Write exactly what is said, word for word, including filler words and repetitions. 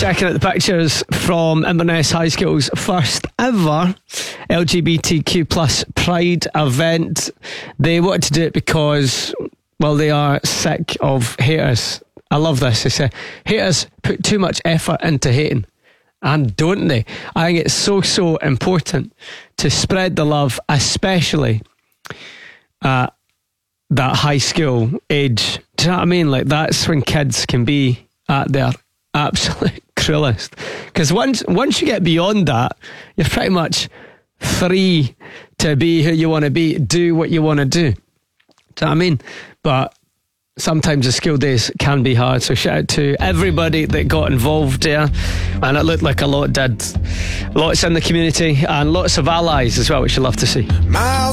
checking out the pictures from Inverness High School's first ever L G B T Q plus Pride event. They wanted to do it because, well, they are sick of haters. I love this. They say haters put too much effort into hating, and don't they? I think it's so so important to spread the love, especially at that high school age. Do you know what I mean? Like, that's when kids can be at their absolute cruelest. Because once once you get beyond that, you're pretty much free to be who you want to be, do what you want to do. Do you know what I mean? But sometimes the school days can be hard, so shout out to everybody that got involved there, and it looked like a lot did. Lots in the community and lots of allies as well, which you love to see. Miles